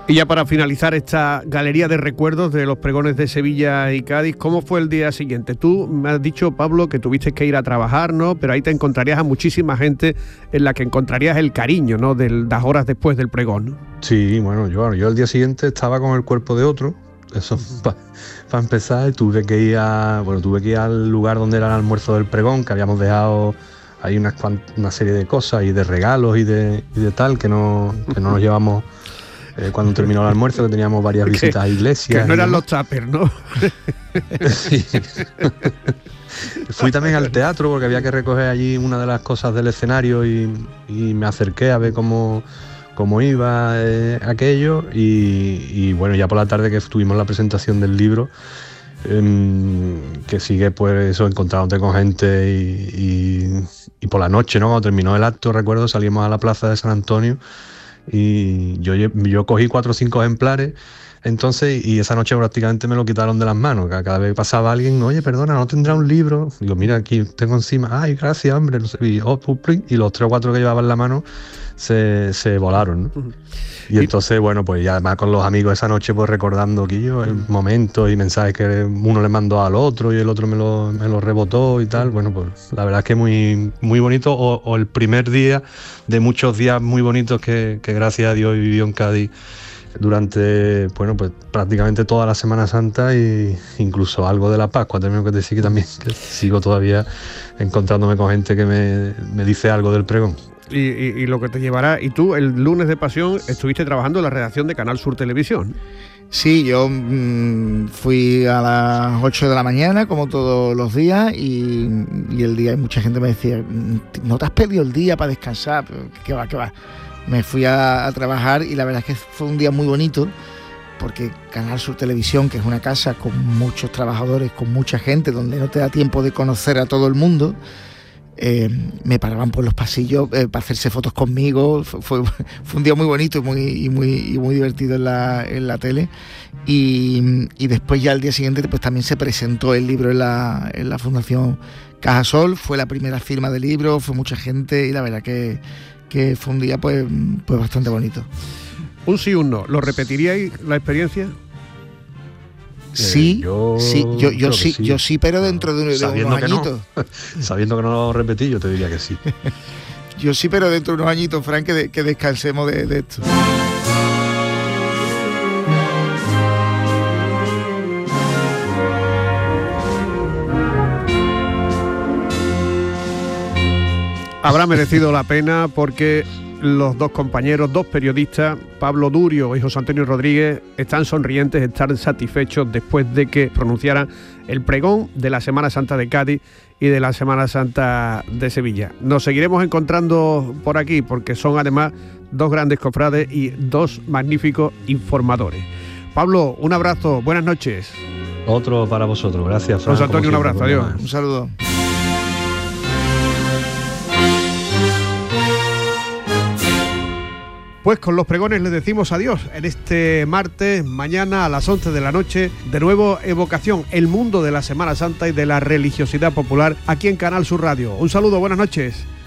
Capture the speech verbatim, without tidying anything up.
Y ya para finalizar esta galería de recuerdos de los pregones de Sevilla y Cádiz, ¿cómo fue el día siguiente? Tú me has dicho, Pablo, que tuviste que ir a trabajar, ¿no? Pero ahí te encontrarías a muchísima gente en la que encontrarías el cariño, ¿no? De las horas después del pregón, ¿no? Sí, bueno, yo, yo el día siguiente estaba con el cuerpo de otro, eso para pa empezar, y tuve que ir a, bueno, tuve que ir al lugar donde era el almuerzo del pregón, que habíamos dejado ahí una, una serie de cosas y de regalos y de, y de tal, que no, que no nos llevamos. Eh, cuando terminó el almuerzo, que teníamos varias visitas que, a iglesias. Que no eran los tuppers, ¿no? Sí. Fui también al teatro porque había que recoger allí una de las cosas del escenario y, y me acerqué a ver cómo, cómo iba eh, aquello y, y bueno, ya por la tarde que tuvimos la presentación del libro, eh, que sigue pues eso, encontrándote con gente y, y, y por la noche, ¿no? Cuando terminó el acto, recuerdo, salimos a la plaza de San Antonio y yo, yo cogí cuatro o cinco ejemplares entonces y esa noche prácticamente me lo quitaron de las manos. Cada vez que pasaba alguien, oye, perdona, ¿no tendrá un libro? Digo, mira, aquí tengo encima. Ay, gracias, hombre. Y, oh, y los tres o cuatro que llevaba en la mano se, se volaron, ¿no? Uh-huh. Y entonces, bueno, pues ya además con los amigos esa noche, pues recordando que yo, el momento y mensajes que uno le mandó al otro y el otro me lo, me lo rebotó y tal. Bueno, pues la verdad es que muy, muy bonito. O, o el primer día de muchos días muy bonitos que, que gracias a Dios vivió en Cádiz durante, bueno, pues prácticamente toda la Semana Santa e incluso algo de la Pascua. Tengo que decir que también que sigo todavía encontrándome con gente que me, me dice algo del pregón. Y, y, y lo que te llevará. Y tú, el lunes de Pasión, estuviste trabajando en la redacción de Canal Sur Televisión. Sí, yo mmm, fui a las ocho de la mañana, como todos los días, y, y el día mucha gente me decía, ¿no te has perdido el día para descansar? ¿Qué va, qué va? Me fui a, a trabajar y la verdad es que fue un día muy bonito, porque Canal Sur Televisión, que es una casa con muchos trabajadores, con mucha gente, donde no te da tiempo de conocer a todo el mundo, eh, me paraban por los pasillos eh, para hacerse fotos conmigo. Fue, fue, fue un día muy bonito y muy, y muy, y muy divertido en la, en la tele. Y, y después ya al día siguiente pues también se presentó el libro en la, en la Fundación Cajasol. Fue la primera firma del libro, fue mucha gente y la verdad que, que fue un día pues, pues bastante bonito. Un sí, un no. ¿Lo repetiríais la experiencia? Sí, eh, yo sí, yo, yo sí, sí, yo sí, pero no, dentro de, de unos añitos. No, sabiendo que no lo repetí, yo te diría que sí. Yo sí, pero dentro de unos añitos, Fran, que, de, que descansemos de, de esto. Habrá merecido la pena porque los dos compañeros, dos periodistas, Pablo Durio y José Antonio Rodríguez, están sonrientes, están satisfechos después de que pronunciaran el pregón de la Semana Santa de Cádiz y de la Semana Santa de Sevilla. Nos seguiremos encontrando por aquí porque son además dos grandes cofrades y dos magníficos informadores. Pablo, un abrazo, buenas noches. Otro para vosotros, gracias, Fran. José Antonio, un abrazo, adiós. Un saludo. Pues con los pregones les decimos adiós en este martes, mañana a las once de la noche, de nuevo evocación, el mundo de la Semana Santa y de la religiosidad popular aquí en Canal Sur Radio. Un saludo, buenas noches.